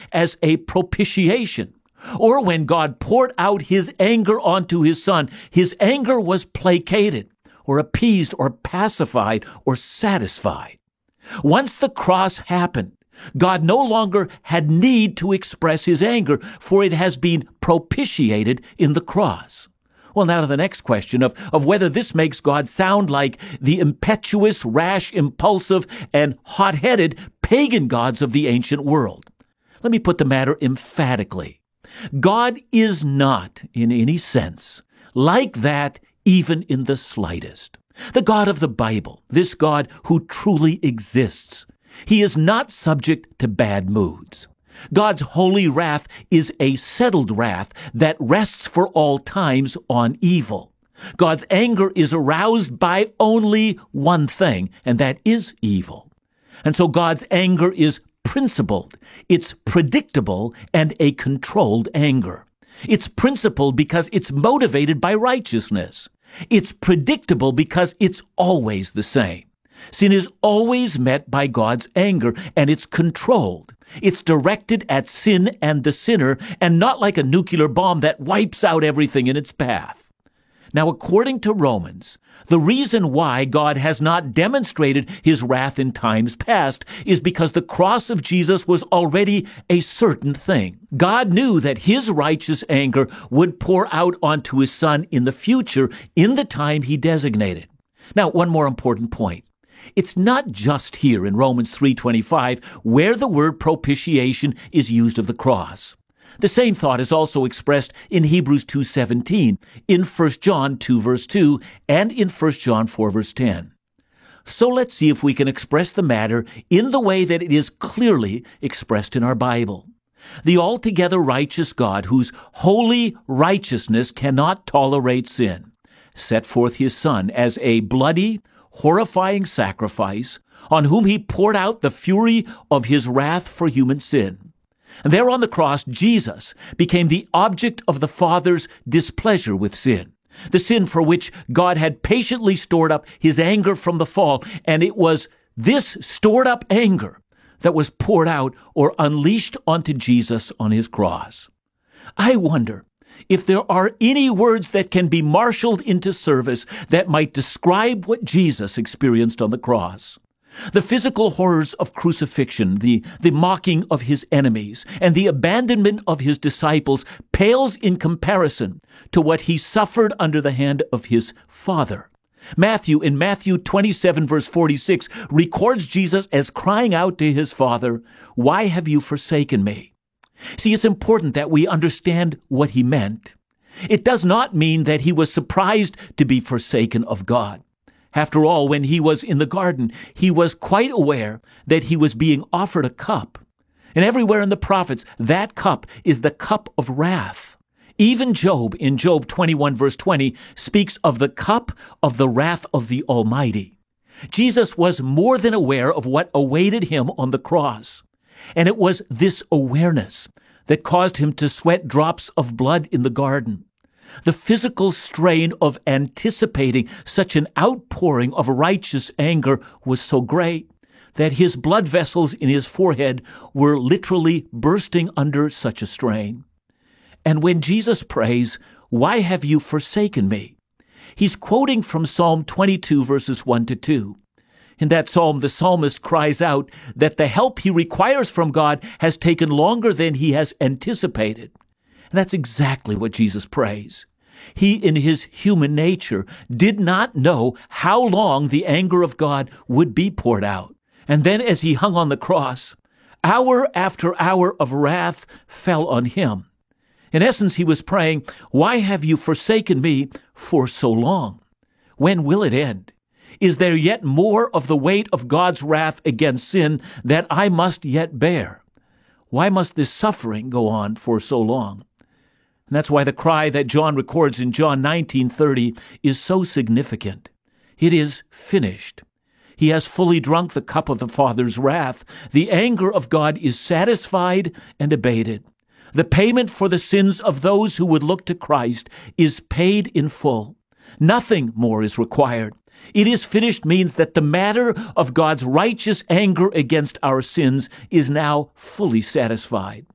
as a propitiation. Or when God poured out his anger onto his Son, his anger was placated, or appeased, or pacified, or satisfied. Once the cross happened, God no longer had need to express his anger, for it has been propitiated in the cross. Well, now to the next question of whether this makes God sound like the impetuous, rash, impulsive, and hot-headed pagan gods of the ancient world. Let me put the matter emphatically. God is not, in any sense, like that even in the slightest. The God of the Bible, this God who truly exists, he is not subject to bad moods. God's holy wrath is a settled wrath that rests for all times on evil. God's anger is aroused by only one thing, and that is evil. And so God's anger is principled, it's predictable, and a controlled anger. It's principled because it's motivated by righteousness. It's predictable because it's always the same. Sin is always met by God's anger, and it's controlled. It's directed at sin and the sinner, and not like a nuclear bomb that wipes out everything in its path. Now, according to Romans, the reason why God has not demonstrated his wrath in times past is because the cross of Jesus was already a certain thing. God knew that his righteous anger would pour out onto his Son in the future, in the time he designated. Now, one more important point. It's not just here in Romans 3:25 where the word propitiation is used of the cross. The same thought is also expressed in Hebrews 2:17, in 1 John 2 verse 2, and in 1 John 4 verse 10. So let's see if we can express the matter in the way that it is clearly expressed in our Bible. The altogether righteous God, whose holy righteousness cannot tolerate sin, set forth his Son as a bloody, horrifying sacrifice on whom he poured out the fury of his wrath for human sin. And there on the cross, Jesus became the object of the Father's displeasure with sin, the sin for which God had patiently stored up his anger from the fall, and it was this stored up anger that was poured out or unleashed onto Jesus on his cross. I wonder if there are any words that can be marshaled into service that might describe what Jesus experienced on the cross. The physical horrors of crucifixion, the mocking of his enemies, and the abandonment of his disciples pales in comparison to what he suffered under the hand of his Father. Matthew, in Matthew 27 verse 46, records Jesus as crying out to his Father, "Why have you forsaken me?" See, it's important that we understand what he meant. It does not mean that he was surprised to be forsaken of God. After all, when he was in the garden, he was quite aware that he was being offered a cup. And everywhere in the prophets, that cup is the cup of wrath. Even Job, in Job 21 verse 20, speaks of the cup of the wrath of the Almighty. Jesus was more than aware of what awaited him on the cross. And it was this awareness that caused him to sweat drops of blood in the garden. The physical strain of anticipating such an outpouring of righteous anger was so great that his blood vessels in his forehead were literally bursting under such a strain. And when Jesus prays, "Why have you forsaken me?" he's quoting from Psalm 22 verses 1 to 2. In that psalm, the psalmist cries out that the help he requires from God has taken longer than he has anticipated. And that's exactly what Jesus prays. He, in his human nature, did not know how long the anger of God would be poured out. And then as he hung on the cross, hour after hour of wrath fell on him. In essence, he was praying, "Why have you forsaken me for so long? When will it end? Is there yet more of the weight of God's wrath against sin that I must yet bear? Why must this suffering go on for so long?" And that's why the cry that John records in John 19:30 is so significant. It is finished. He has fully drunk the cup of the Father's wrath. The anger of God is satisfied and abated. The payment for the sins of those who would look to Christ is paid in full. Nothing more is required. It is finished means that the matter of God's righteous anger against our sins is now fully satisfied.